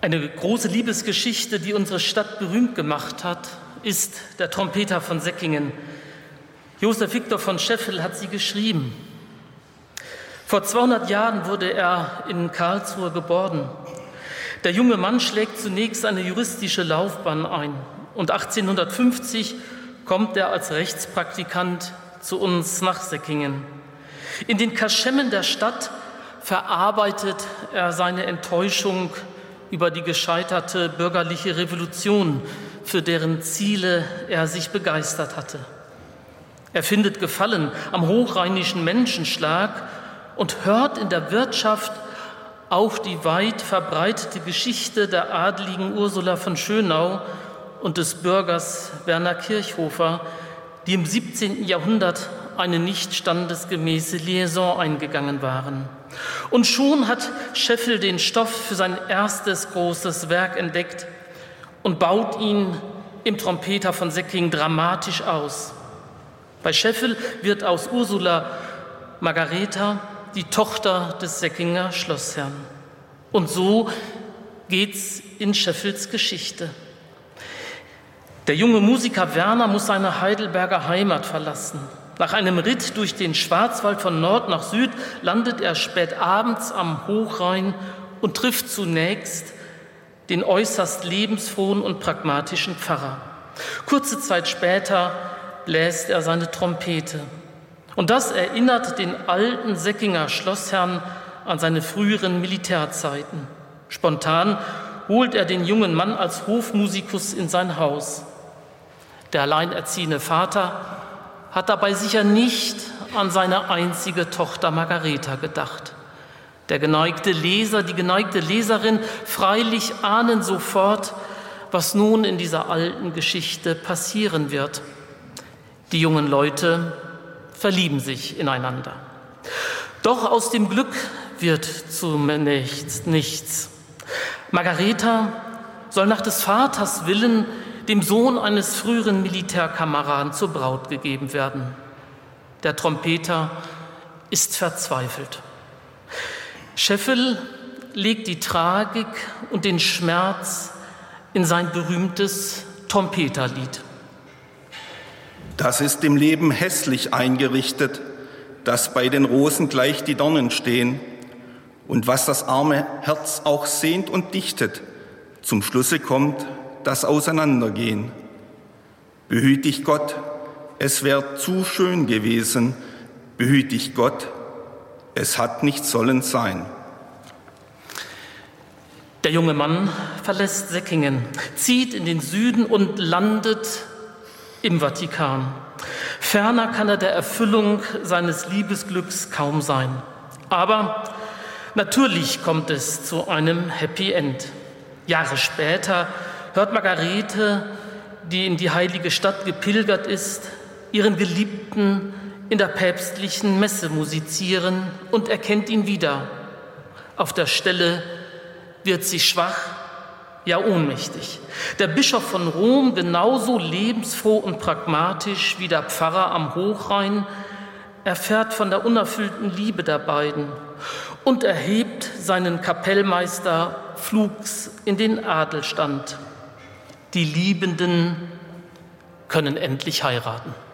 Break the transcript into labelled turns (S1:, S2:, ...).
S1: Eine große Liebesgeschichte, die unsere Stadt berühmt gemacht hat, ist der Trompeter von Säckingen. Josef Victor von Scheffel hat sie geschrieben. Vor 200 Jahren wurde er in Karlsruhe geboren. Der junge Mann schlägt zunächst eine juristische Laufbahn ein und 1850 kommt er als Rechtspraktikant zu uns nach Säckingen. In den Kaschemmen der Stadt verarbeitet er seine Enttäuschung über die gescheiterte bürgerliche Revolution, für deren Ziele er sich begeistert hatte. Er findet Gefallen am hochrheinischen Menschenschlag und hört in der Wirtschaft auch die weit verbreitete Geschichte der adligen Ursula von Schönau und des Bürgers Werner Kirchhofer, die im 17. Jahrhundert eine nicht standesgemäße Liaison eingegangen waren. Und schon hat Scheffel den Stoff für sein erstes großes Werk entdeckt und baut ihn im Trompeter von Säckingen dramatisch aus. Bei Scheffel wird aus Ursula Margareta die Tochter des Säckinger Schlossherrn. Und so geht's in Scheffels Geschichte. Der junge Musiker Werner muss seine Heidelberger Heimat verlassen. Nach einem Ritt durch den Schwarzwald von Nord nach Süd landet er spät abends am Hochrhein und trifft zunächst den äußerst lebensfrohen und pragmatischen Pfarrer. Kurze Zeit später bläst er seine Trompete. Und das erinnert den alten Säckinger Schlossherrn an seine früheren Militärzeiten. Spontan holt er den jungen Mann als Hofmusikus in sein Haus. Der alleinerziehende Vater hat dabei sicher nicht an seine einzige Tochter Margareta gedacht. Der geneigte Leser, die geneigte Leserin freilich ahnen sofort, was nun in dieser alten Geschichte passieren wird. Die jungen Leute verlieben sich ineinander. Doch aus dem Glück wird zunächst nichts. Margareta soll nach des Vaters Willen dem Sohn eines früheren Militärkameraden zur Braut gegeben werden. Der Trompeter ist verzweifelt. Scheffel legt die Tragik und den Schmerz in sein berühmtes Trompeterlied.
S2: Das ist im Leben hässlich eingerichtet, dass bei den Rosen gleich die Dornen stehen. Und was das arme Herz auch sehnt und dichtet, zum Schlusse kommt das Auseinandergehen. Behüt dich Gott, es wär zu schön gewesen. Behüt dich Gott, es hat nicht sollen sein.
S1: Der junge Mann verlässt Säckingen, zieht in den Süden und landet im Vatikan. Ferner kann er der Erfüllung seines Liebesglücks kaum sein. Aber natürlich kommt es zu einem Happy End. Jahre später hört Margarete, die in die heilige Stadt gepilgert ist, ihren Geliebten in der päpstlichen Messe musizieren und erkennt ihn wieder. Auf der Stelle wird sie schwach, ja ohnmächtig. Der Bischof von Rom, genauso lebensfroh und pragmatisch wie der Pfarrer am Hochrhein, erfährt von der unerfüllten Liebe der beiden und erhebt seinen Kapellmeister flugs in den Adelstand. Die Liebenden können endlich heiraten.